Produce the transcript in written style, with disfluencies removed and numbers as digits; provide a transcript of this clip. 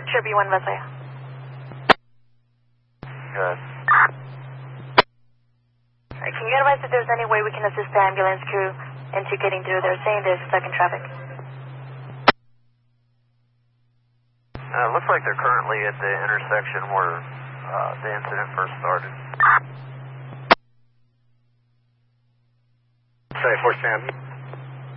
Sure, B1 Vasaya. Good. Can you advise if there's any way we can assist the ambulance crew into getting through? They're saying they're stuck in traffic. Looks like they're currently at the intersection where the incident first started. Say, 4 Sam.